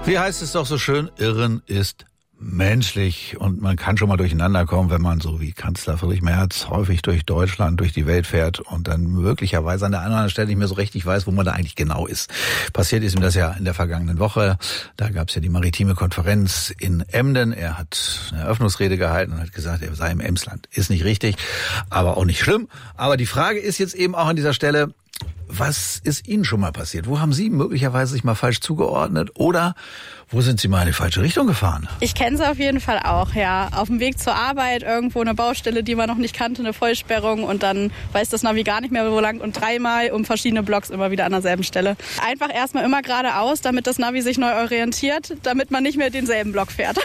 Wie heißt es doch so schön, Irren ist menschlich und man kann schon mal durcheinander kommen, wenn man so wie Kanzler Friedrich Merz häufig durch Deutschland, durch die Welt fährt und dann möglicherweise an der anderen Stelle nicht mehr so richtig weiß, wo man da eigentlich genau ist. Passiert ist ihm das ja in der vergangenen Woche. Da gab es ja die maritime Konferenz in Emden. Er hat eine Eröffnungsrede gehalten und hat gesagt, er sei im Emsland. Ist nicht richtig, aber auch nicht schlimm. Aber die Frage ist jetzt eben auch an dieser Stelle, was ist Ihnen schon mal passiert? Wo haben Sie möglicherweise sich mal falsch zugeordnet oder wo sind Sie mal in die falsche Richtung gefahren? Ich kenne es auf jeden Fall auch, ja. Auf dem Weg zur Arbeit, irgendwo eine Baustelle, die man noch nicht kannte, eine Vollsperrung und dann weiß das Navi gar nicht mehr, wo lang und dreimal um verschiedene Blocks immer wieder an derselben Stelle. Einfach erstmal immer geradeaus, damit das Navi sich neu orientiert, damit man nicht mehr denselben Block fährt.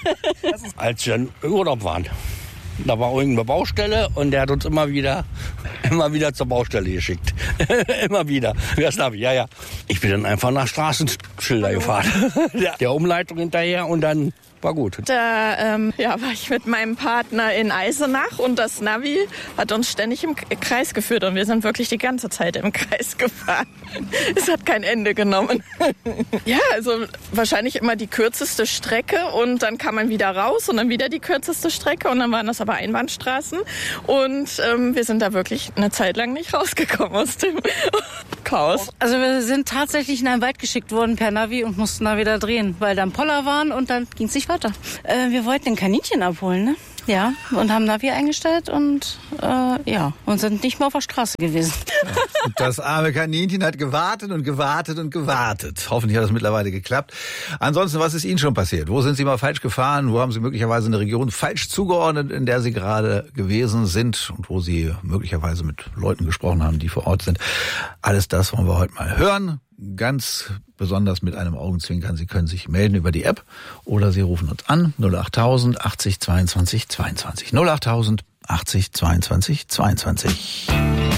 Als wir in Urlaub waren. Da war irgendeine Baustelle und der hat uns immer wieder zur Baustelle geschickt. Immer wieder. Das Navi, ja. Ich bin dann einfach nach Straßenschilder gefahren. Der Umleitung hinterher und dann war gut. Da war ich mit meinem Partner in Eisenach und das Navi hat uns ständig im Kreis geführt und wir sind wirklich die ganze Zeit im Kreis gefahren. Es hat kein Ende genommen. Ja, also wahrscheinlich immer die kürzeste Strecke und dann kam man wieder raus und dann wieder die kürzeste Strecke und dann waren das aber Einbahnstraßen und wir sind da wirklich eine Zeit lang nicht rausgekommen aus dem Chaos. Also wir sind tatsächlich in einen Wald geschickt worden per Navi und mussten da wieder drehen, weil da Poller waren und dann ging es nicht weiter. Wir wollten ein Kaninchen abholen, ne? Ja, und haben Navi eingestellt und und sind nicht mehr auf der Straße gewesen. Das arme Kaninchen hat gewartet und gewartet und gewartet. Hoffentlich hat das mittlerweile geklappt. Ansonsten, was ist Ihnen schon passiert? Wo sind Sie mal falsch gefahren? Wo haben Sie möglicherweise eine Region falsch zugeordnet, in der Sie gerade gewesen sind und wo Sie möglicherweise mit Leuten gesprochen haben, die vor Ort sind? Alles das wollen wir heute mal hören. Ganz besonders mit einem Augenzwinkern. Sie können sich melden über die App oder Sie rufen uns an 08000 80 22 22. 08000 80 22 22.